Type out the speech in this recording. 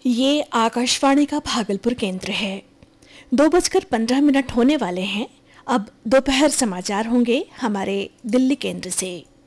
ये आकाशवाणी का भागलपुर केंद्र है। 2:15 होने वाले हैं। अब दोपहर समाचार होंगे हमारे दिल्ली केंद्र से।